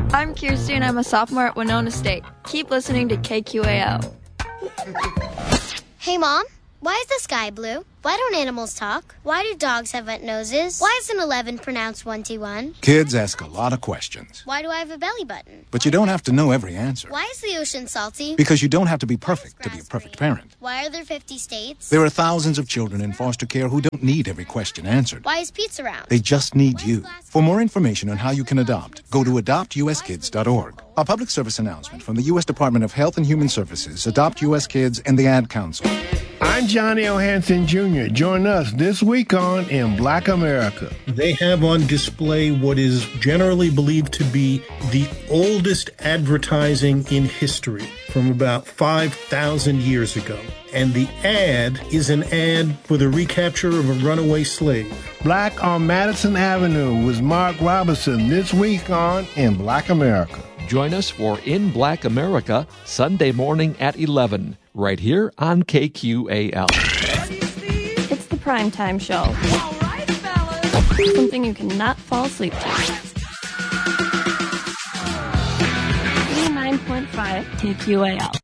I'm Kirsten. I'm a sophomore at Winona State. Keep listening to KQAL. Hey, Mom, why is the sky blue? Why don't animals talk? Why do dogs have wet noses? Why is an 11 pronounced 21? Kids ask a lot of questions. Why do I have a belly button? But you don't have to know every answer. Why is the ocean salty? Because you don't have to be perfect to be a perfect parent. Why are there 50 states? There are thousands of children in foster care who don't need every question answered. Why is pizza round? They just need you. For more information on how you can adopt, go to adoptuskids.org. A public service announcement from the U.S. Department of Health and Human Services, Adopt U.S. Kids, and the Ad Council. I'm Johnny O. Hansen Jr. Join us this week on In Black America. They have on display what is generally believed to be the oldest advertising in history from about 5,000 years ago. And the ad is an ad for the recapture of a runaway slave. Black on Madison Avenue with Mark Robinson this week on In Black America. Join us for In Black America, Sunday morning at 11, right here on KQAL. It's the primetime show. All right, fellas. Something you cannot fall asleep to. 89.5 KQAL.